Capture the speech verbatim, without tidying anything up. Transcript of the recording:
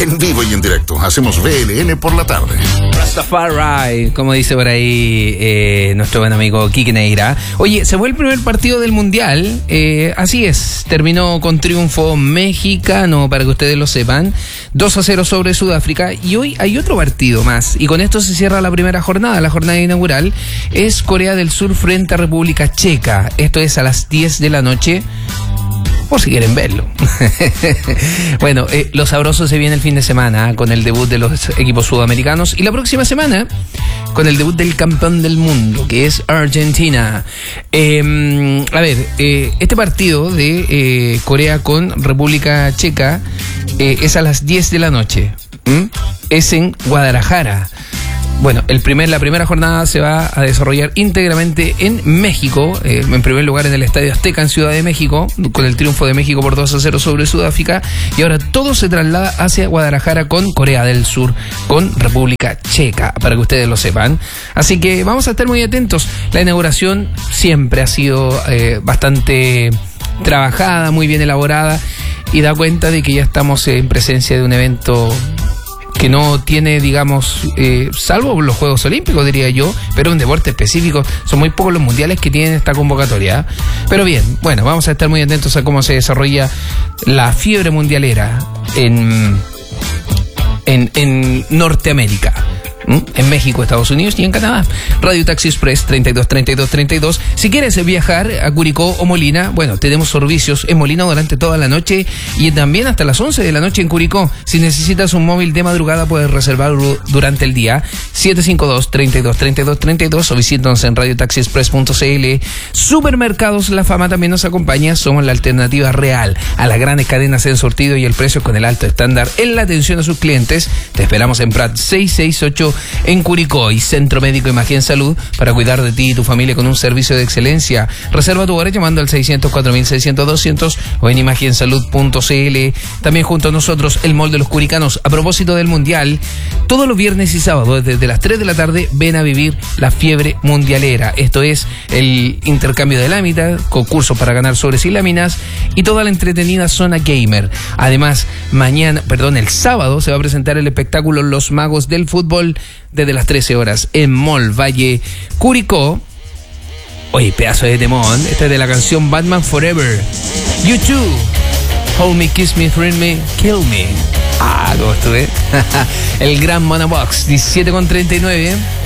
En vivo y en directo, hacemos V L N por la tarde. Rastafari, como dice por ahí eh, nuestro buen amigo Quique Neira. Oye, se fue el primer partido del Mundial, eh, así es, terminó con triunfo mexicano, para que ustedes lo sepan, dos a cero sobre Sudáfrica, y hoy hay otro partido más, y con esto se cierra la primera jornada, la jornada inaugural, es Corea del Sur frente a República Checa, esto es a las diez de la noche, por si quieren verlo. Bueno, eh, lo sabroso se viene el fin de semana ¿eh? con el debut de los equipos sudamericanos y la próxima semana con el debut del campeón del mundo, que es Argentina. Eh, a ver, eh, este partido de eh, Corea con República Checa eh, es a las diez de la noche. ¿Mm? Es en Guadalajara. Bueno, el primer, la primera jornada se va a desarrollar íntegramente en México, eh, en primer lugar en el Estadio Azteca en Ciudad de México, con el triunfo de México por dos a cero sobre Sudáfrica, y ahora todo se traslada hacia Guadalajara con Corea del Sur, con República Checa, para que ustedes lo sepan. Así que vamos a estar muy atentos. La inauguración siempre ha sido eh, bastante trabajada, muy bien elaborada, y da cuenta de que ya estamos en presencia de un evento que no tiene, digamos, eh, salvo los Juegos Olímpicos, diría yo, pero un deporte específico. Son muy pocos los mundiales que tienen esta convocatoria. Pero bien, bueno, vamos a estar muy atentos a cómo se desarrolla la fiebre mundialera en, en, en Norteamérica. ¿Mm? En México, Estados Unidos y en Canadá. Radio Taxi Express treinta y dos treinta y dos treinta y dos. Si quieres viajar a Curicó o Molina, bueno, tenemos servicios en Molina durante toda la noche y también hasta las once de la noche en Curicó. Si necesitas un móvil de madrugada, puedes reservarlo durante el día. siete cinco dos, treinta y dos treinta y dos treinta y dos o visítanos en radio taxi express punto c l. Supermercados La Fama también nos acompaña. Somos la alternativa real a las grandes cadenas en sortido y el precio con el alto estándar en la atención a sus clientes. Te esperamos en Prat seiscientos sesenta y ocho en Curicó, y Centro Médico Imagen Salud para cuidar de ti y tu familia con un servicio de excelencia. Reserva tu hora llamando al seiscientos cuatro mil seiscientos doscientos o en imagen salud punto c l. También junto a nosotros el Mall de los Curicanos. A propósito del Mundial, todos los viernes y sábados desde las tres de la tarde ven a vivir la fiebre mundialera. Esto es el intercambio de láminas, concursos para ganar sobres y láminas y toda la entretenida zona gamer. Además, mañana, perdón, el sábado se va a presentar el espectáculo Los Magos del Fútbol desde las trece horas en Mall Valle Curicó. Oye, pedazo de temón. Esta es de la canción Batman Forever. You Too. Hold Me, Kiss Me, Thrill Me, Kill Me. Ah, ¿cómo estuve? El gran Monobox, diecisiete con treinta y nueve.